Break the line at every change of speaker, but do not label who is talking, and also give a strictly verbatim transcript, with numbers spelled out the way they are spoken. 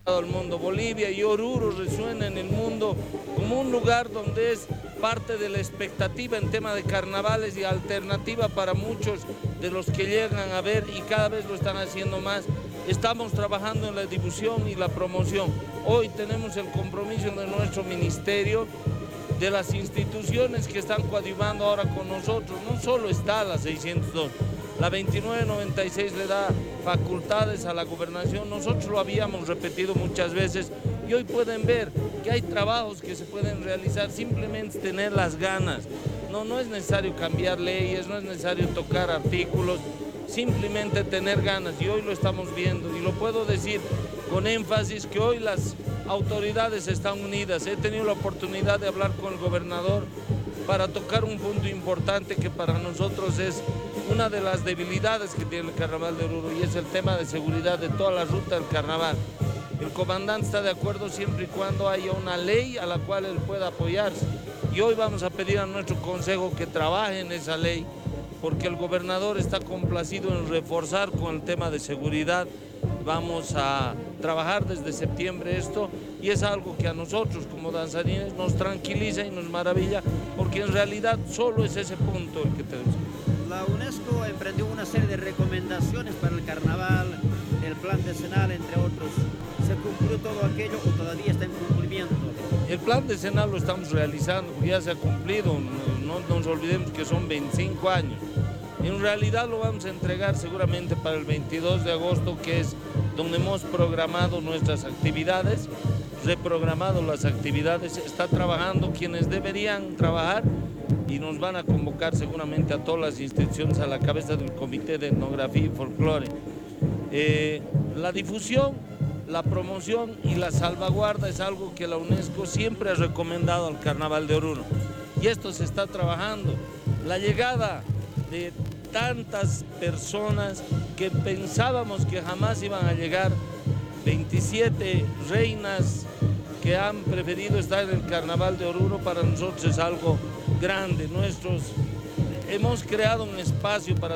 al mundo. Bolivia y Oruro resuena en el mundo como un lugar donde es parte de la expectativa en tema de carnavales y alternativa para muchos de los que llegan a ver, y cada vez lo están haciendo más. Estamos trabajando en la difusión y la promoción. Hoy tenemos el compromiso de nuestro ministerio, de las instituciones que están coadyuvando ahora con nosotros. No solo está la seiscientos dos, la veintinueve noventa y seis le da facultades a la gobernación, nosotros lo habíamos repetido muchas veces y hoy pueden ver que hay trabajos que se pueden realizar, simplemente tener las ganas. No, no es necesario cambiar leyes, no es necesario tocar artículos, simplemente tener ganas, y hoy lo estamos viendo y lo puedo decir con énfasis que hoy las autoridades están unidas. He tenido la oportunidad de hablar con el gobernador para tocar un punto importante que para nosotros es una de las debilidades que tiene el Carnaval de Oruro, y es el tema de seguridad de toda la ruta del carnaval. El comandante está de acuerdo siempre y cuando haya una ley a la cual él pueda apoyarse, y hoy vamos a pedir a nuestro consejo que trabaje en esa ley, porque el gobernador está complacido en reforzar con el tema de seguridad. Vamos a trabajar desde septiembre esto, y es algo que a nosotros como danzarines nos tranquiliza y nos maravilla, porque en realidad solo es ese punto el que tenemos.
La UNESCO emprendió una serie de recomendaciones para el carnaval, el plan decenal, entre otros. ¿Se cumplió todo aquello o todavía está en cumplimiento?
El plan decenal lo estamos realizando, porque ya se ha cumplido, no, no nos olvidemos que son veinticinco años. En realidad lo vamos a entregar seguramente para el veintidós de agosto, que es donde hemos programado nuestras actividades, reprogramado las actividades, está trabajando quienes deberían trabajar y nos van a convocar seguramente a todas las instituciones a la cabeza del Comité de Etnografía y Folclore. Eh, la difusión, la promoción y la salvaguarda es algo que la UNESCO siempre ha recomendado al Carnaval de Oruro, y esto se está trabajando. La llegada de tantas personas que pensábamos que jamás iban a llegar, veintisiete reinas que han preferido estar en el Carnaval de Oruro, para nosotros es algo grande. Nuestros, hemos creado un espacio para